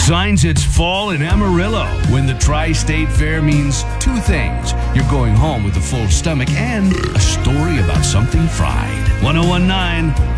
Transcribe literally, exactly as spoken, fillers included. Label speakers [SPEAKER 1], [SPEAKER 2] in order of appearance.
[SPEAKER 1] Signs it's fall in Amarillo when the Tri-State Fair means two things. You're going home with a full stomach and a story about something fried. ten nineteen